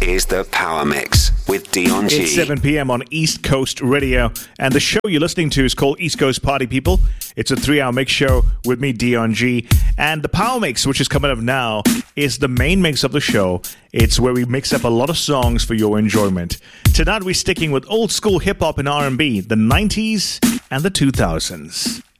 is the Power Mix with Dion G. It's 7 p.m. on East Coast Radio, and the show you're listening to is called East Coast Party People. It's a 3-hour mix show with me, Dion G. And the Power Mix, which is coming up now, is the main mix of the show. It's where we mix up a lot of songs for your enjoyment. Tonight we're sticking with old school hip-hop and R&B, the 90s and the 2000s.